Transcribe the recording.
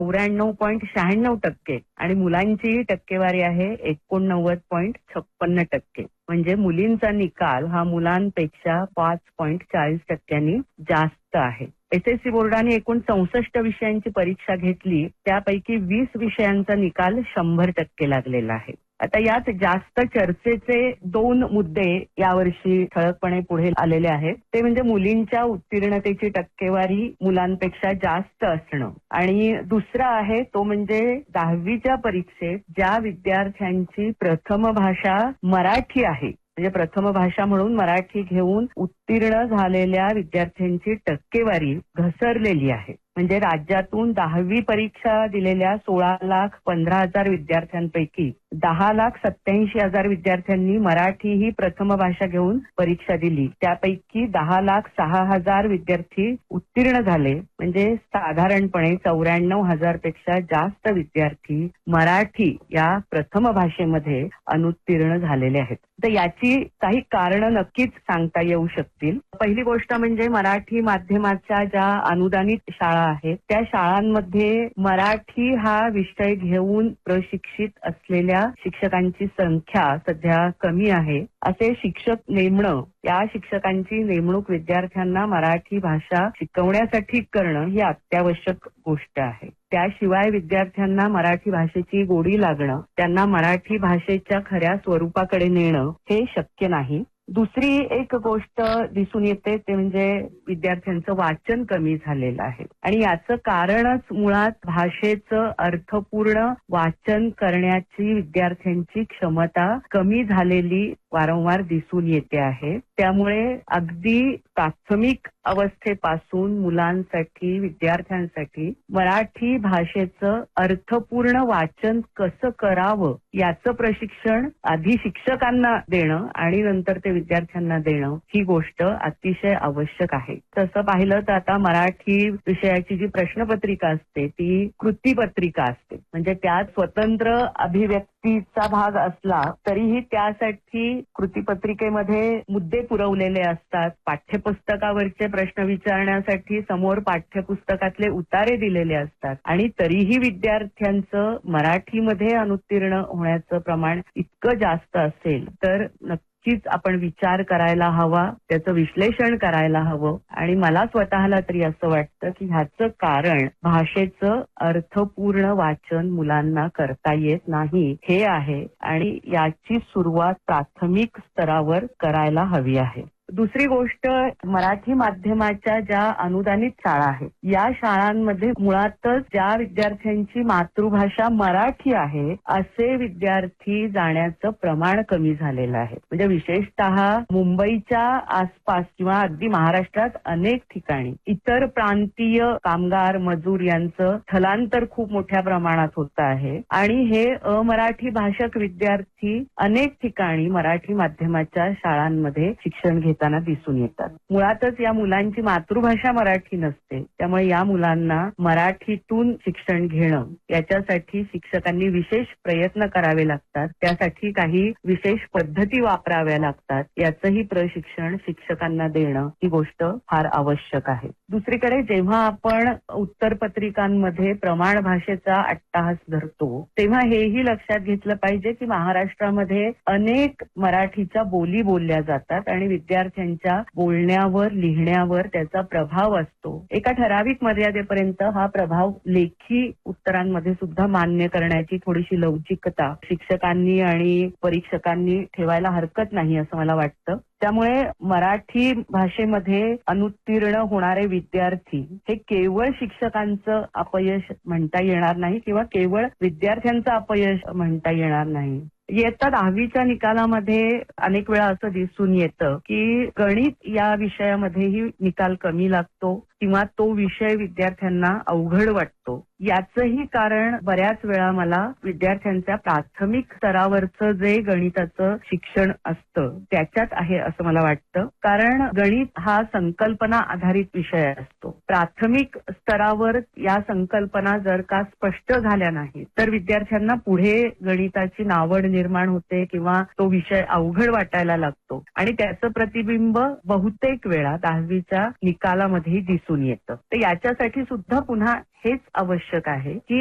94.96% आणि मुलांची टक्केवारी आहे 89.56%. म्हणजे मुलींचा निकाल हा मुलांपेक्षा 5.40% जास्त आहे. SSC बोर्डाने एकूण 64 विषयांची परीक्षा घेतली, त्यापैकी 20 विषयांचा निकाल 100% लागलेला आहे. आता यात जास्त चर्चेचे 2 मुद्दे यावर्षी ठळकपणे पुढे आलेले आहेत. ते म्हणजे मुलींच्या उत्तीर्णतेची टक्केवारी मुलांपेक्षा जास्त असणं आणि दुसरा आहे तो म्हणजे 10वीच्या परीक्षेत ज्या विद्यार्थ्यांची प्रथम भाषा मराठी आहे, म्हणजे प्रथम भाषा म्हणून मराठी घेऊन उत्तीर्ण झालेल्या विद्यार्थ्यांची टक्केवारी घसरलेली आहे. म्हणजे राज्यातून 10वी परीक्षा दिलेल्या 16,15,000 विद्यार्थ्यांपैकी 10,87,000 विद्यार्थ्यांनी मराठी ही प्रथम भाषा घेऊन परीक्षा दिली. त्यापैकी 10,06,000 विद्यार्थी उत्तीर्ण झाले. म्हणजे साधारणपणे 94,000 पेक्षा जास्त विद्यार्थी मराठी या प्रथम भाषेमध्ये अनुत्तीर्ण झालेले आहेत. तर याची काही कारणं नक्कीच सांगता येऊ शकतील. पहिली गोष्ट म्हणजे मराठी माध्यमाच्या ज्या अनुदानित शाळा आहेत त्या शाळांमध्ये मराठी हा विषय घेऊन प्रशिक्षित असलेल्या शिक्षकांची संख्या सध्या कमी आहे. असे शिक्षक नेमणं, या शिक्षकांची नेमणूक विद्यार्थ्यांना मराठी भाषा शिकवण्यासाठी करणं ही अत्यावश्यक गोष्ट आहे. त्याशिवाय विद्यार्थ्यांना मराठी भाषेची गोडी लागणं, त्यांना मराठी भाषेच्या खऱ्या स्वरूपाकडे नेणं हे शक्य नाही. दुसरी एक गोष्ट दिसून येते ते म्हणजे विद्यार्थ्यांचं वाचन कमी झालेलं आहे आणि याचं कारणच मुळात भाषेचं अर्थपूर्ण वाचन करण्याची विद्यार्थ्यांची क्षमता कमी झालेली वारंवार दिसून येते आहे. त्यामुळे अगदी प्राथमिक अवस्थेपासून मुलांसाठी, विद्यार्थ्यांसाठी मराठी भाषेचं अर्थपूर्ण वाचन कसं करावं याचं प्रशिक्षण आधी शिक्षकांना देणं आणि नंतर ते विद्यार्थ्यांना देणं ही गोष्ट अतिशय आवश्यक आहे. तसं पाहिलं तर आता मराठी विषयाची जी प्रश्नपत्रिका असते ती कृतीपत्रिका असते. म्हणजे त्यात स्वतंत्र अभिव्यक्तीचा भाग असला तरीही त्यासाठी कृतीपत्रिकेमध्ये मुद्दे पुरवलेले असतात. पाठ्यपुस्तकावरचे प्रश्न विचारण्यासाठी समोर पाठ्यपुस्तकातले उतारे दिलेले असतात आणि तरीही विद्यार्थ्यांचं मराठीमध्ये अनुत्तीर्ण होण्याचं प्रमाण इतकं जास्त असेल तर नक्कीच आपण विचार करायला हवा, त्याचं विश्लेषण करायला हवं आणि मला स्वतःला तरी असं वाटतं की ह्याचं कारण भाषेचं अर्थपूर्ण वाचन मुलांना करता येत नाही हे आहे आणि याची सुरुवात प्राथमिक स्तरावर करायला हवी आहे. दुसरी गोष्ट, मराठी माध्यमाच्या ज्या अनुदानित शाळा आहेत या शाळांमध्ये मुळातच ज्या विद्यार्थ्यांची मातृभाषा मराठी आहे असे विद्यार्थी जाण्याचं प्रमाण कमी झालेलं आहे. म्हणजे विशेषतः मुंबईच्या आसपास किंवा अगदी महाराष्ट्रात अनेक ठिकाणी इतर प्रांतीय कामगार मजूर यांचं स्थलांतर खूप मोठ्या प्रमाणात होत आहे आणि हे अमराठी भाषक विद्यार्थी अनेक ठिकाणी मराठी माध्यमाच्या शाळांमध्ये शिक्षण घेताना दिसून येतात. मुळातच या मुलांची मातृभाषा मराठी नसते, त्यामुळे या मुलांना मराठीतून शिक्षण घेणं याच्यासाठी शिक्षकांनी विशेष प्रयत्न करावे लागतात. त्यासाठी काही विशेष पद्धती वापराव्या लागतात. याचंही प्रशिक्षण शिक्षकांना देणं ही गोष्ट फार आवश्यक आहे. दुसरीकडे जेव्हा आपण उत्तरपत्रिकांमध्ये प्रमाण भाषेचा अट्टाहास धरतो तेव्हा हेही लक्षात घेतलं पाहिजे की महाराष्ट्रामध्ये अनेक मराठीच्या बोली बोलल्या जातात आणि विद्यार्थ्यांच्या बोलण्यावर, लिहिण्यावर त्याचा प्रभाव असतो. एका ठराविक मर्यादेपर्यंत हा प्रभाव लेखी उत्तरांमध्ये सुद्धा मान्य करण्याची थोडीशी लवचिकता शिक्षकांनी आणि परीक्षकांनी ठेवायला हरकत नाही असं मला वाटतं. त्यामुळे मराठी भाषेमध्ये अनुत्तीर्ण होणारे विद्यार्थी हे केवळ शिक्षकांचं अपयश म्हणता येणार नाही किंवा केवळ विद्यार्थ्यांचं अपयश म्हणता येणार नाही. इयत्ता 10वीच्या निकालामध्ये अनेक वेळा असं दिसून येतं की गणित या विषयामध्येही निकाल कमी लागतो किंवा तो विषय विद्यार्थ्यांना अवघड वाटतो. याचंही कारण बऱ्याच वेळा मला विद्यार्थ्यांच्या प्राथमिक स्तरावरचं जे गणिताचं शिक्षण असतं त्याच्यात आहे असं मला वाटतं. कारण गणित हा संकल्पना आधारित विषय असतो. प्राथमिक स्तरावर या संकल्पना जर का स्पष्ट झाल्या नाहीत तर विद्यार्थ्यांना पुढे गणिताची नावड निर्माण होते किंवा तो विषय अवघड वाटायला लागतो आणि त्याचं प्रतिबिंब बहुतेक वेळा 10वीच्या निकालामध्ये दिसून दिसून येतं. तर याच्यासाठी सुद्धा पुन्हा हेच आवश्यक आहे की